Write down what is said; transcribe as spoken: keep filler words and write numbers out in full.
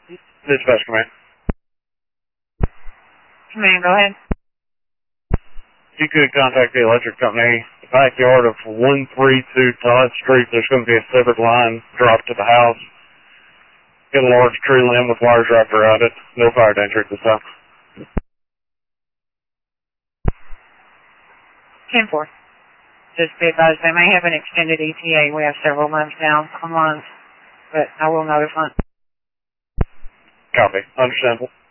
Dispatch command. Command, go ahead. If you could contact the electric company, the backyard of one thirty-two Todd Street, there's going to be a severed line dropped to the house. Get a large tree limb with wires wrapped around it. No fire danger at this time. ten four. Just be advised, they may have an extended E T A. We have several months down a month, but I will notify. Copy. Understandable.